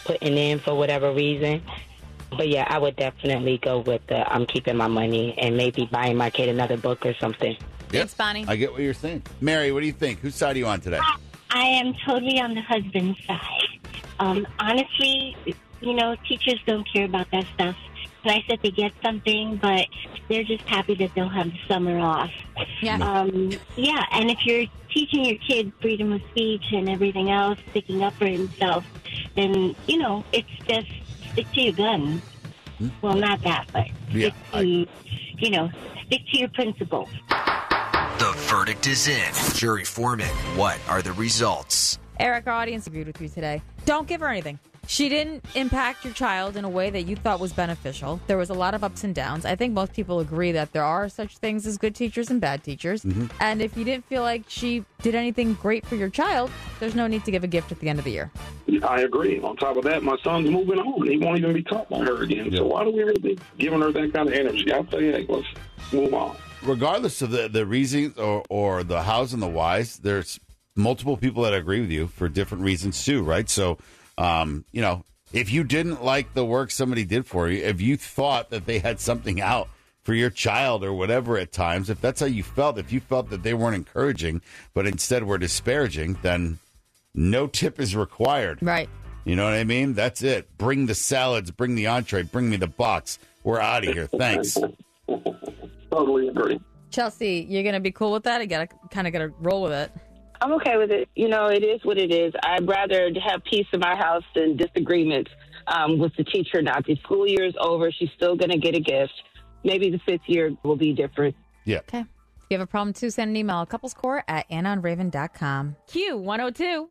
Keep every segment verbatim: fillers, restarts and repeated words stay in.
putting in for whatever reason. But, yeah, I would definitely go with the I'm keeping my money and maybe buying my kid another book or something. Yep. Thanks, Bonnie. I get what you're saying. Mary, what do you think? Whose side are you on today? I am totally on the husband's side. Um, honestly, you know, teachers don't care about that stuff. Nice that they get something, but they're just happy that they'll have the summer off. Yeah. Um, yeah, and if you're teaching your kid freedom of speech and everything else, sticking up for himself, then, you know, it's just stick to your guns. Hmm? Well, not that, but yeah, stick to, I... you know, stick to your principles. The verdict is in. Jury foreman, what are the results? Eric, our audience agreed with you today. Don't give her anything. She didn't impact your child in a way that you thought was beneficial. There was a lot of ups and downs. I think most people agree that there are such things as good teachers and bad teachers. Mm-hmm. And if you didn't feel like she did anything great for your child, there's no need to give a gift at the end of the year. I agree. On top of that, my son's moving on. He won't even be taught by her again. Yeah. So why do we really be giving her that kind of energy? I'll say, hey, let's move on. Regardless of the, the reasons or, or the hows and the whys, there's multiple people that agree with you for different reasons too, right? So, um, you know, if you didn't like the work somebody did for you, if you thought that they had something out for your child or whatever at times, if that's how you felt, if you felt that they weren't encouraging, but instead were disparaging, then no tip is required. Right. You know what I mean? That's it. Bring the salads, bring the entree, bring me the box. We're out of here. Thanks. Totally agree. Chelsea, you're going to be cool with that? I got to kind of got to roll with it. I'm okay with it. You know, it is what it is. I'd rather have peace in my house than disagreements um, with the teacher. Now, the school year is over. She's still going to get a gift. Maybe the fifth year will be different. Yeah. Okay. If you have a problem, too, send an email. Couplescore at anna and raven dot com. Q one oh two.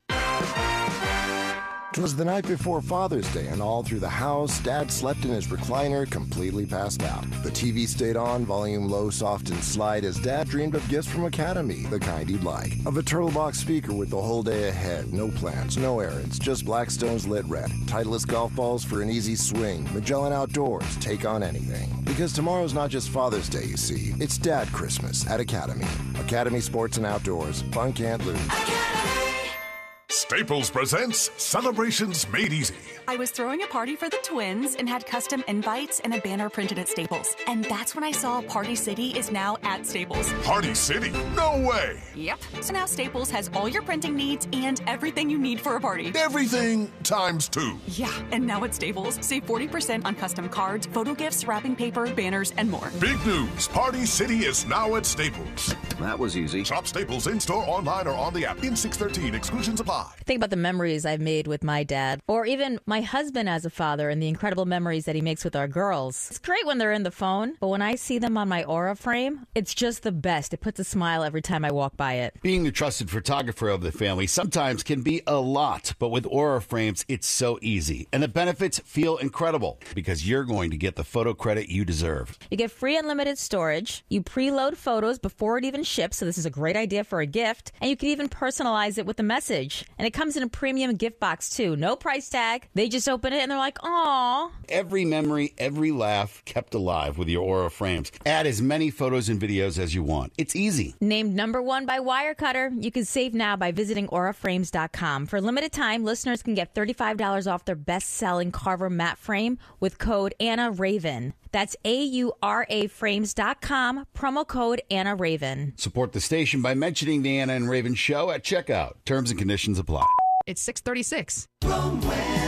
It was the night before Father's Day, and all through the house, Dad slept in his recliner, completely passed out. The T V stayed on, volume low, soft, and slight, as Dad dreamed of gifts from Academy, the kind he'd like. Of a turtle box speaker with the whole day ahead, no plans, no errands, just Blackstone's lit red. Titleist golf balls for an easy swing. Magellan Outdoors, take on anything. Because tomorrow's not just Father's Day, you see. It's Dad Christmas at Academy. Academy Sports and Outdoors. Fun can't lose. Academy. Staples presents Celebrations Made Easy. I was throwing a party for the twins and had custom invites and a banner printed at Staples. And that's when I saw Party City is now at Staples. Party City? No way! Yep. So now Staples has all your printing needs and everything you need for a party. Everything times two. Yeah, and now at Staples, save forty percent on custom cards, photo gifts, wrapping paper, banners, and more. Big news. Party City is now at Staples. That was easy. Shop Staples in-store, online, or on the app. In six thirteen. Exclusions apply. Think about the memories I've made with my dad, or even my husband as a father, and the incredible memories that he makes with our girls. It's great when they're in the phone, but when I see them on my Aura frame, it's just the best. It puts a smile every time I walk by it. Being the trusted photographer of the family sometimes can be a lot, but with Aura frames, it's so easy. And the benefits feel incredible because you're going to get the photo credit you deserve. You get free unlimited storage. You preload photos before it even ships, so this is a great idea for a gift. And you can even personalize it with a message. And it comes in a premium gift box, too. No price tag. They just open it and they're like, "Aw." Every memory, every laugh kept alive with your Aura frames. Add as many photos and videos as you want. It's easy. Named number one by Wirecutter. You can save now by visiting aura frames dot com. For a limited time, listeners can get thirty-five dollars off their best-selling Carver matte frame with code Anna Raven. That's A U R A frames dot com, promo code Anna Raven. Support the station by mentioning the Anna and Raven show at checkout. Terms and conditions apply. It's six thirty-six. Wrong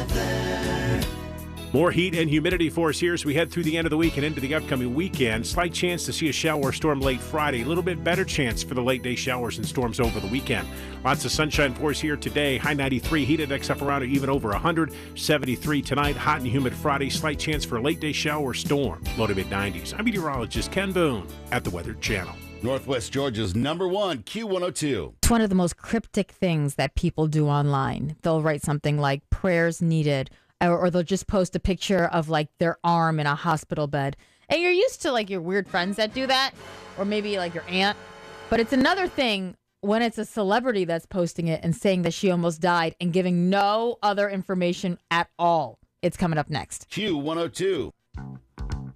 weather. More heat and humidity for us here as we head through the end of the week and into the upcoming weekend. Slight chance to see a shower or storm late Friday. A little bit better chance for the late day showers and storms over the weekend. Lots of sunshine for us here today. High ninety-three, heat index up around or even over one hundred. seventy-three tonight. Hot and humid Friday. Slight chance for a late day shower or storm. Low to mid nineties. I'm meteorologist Ken Boone at the Weather Channel. Northwest Georgia's number one, Q one oh two. It's one of the most cryptic things that people do online. They'll write something like prayers needed, or, or they'll just post a picture of like their arm in a hospital bed. And you're used to like your weird friends that do that, or maybe like your aunt. But it's another thing when it's a celebrity that's posting it and saying that she almost died and giving no other information at all. It's coming up next. Q one oh two.